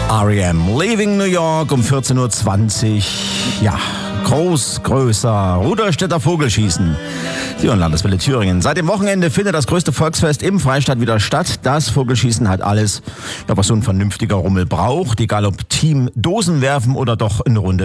R.E.M. Leaving New York um 14.20 Uhr. Ja, größer Rudolstädter Vogelschießen. Sie hören Landeswelle Thüringen. Seit dem Wochenende findet das größte Volksfest im Freistaat wieder statt. Das Vogelschießen hat alles, was so ein vernünftiger Rummel braucht. Egal ob Team Dosen werfen oder doch eine Runde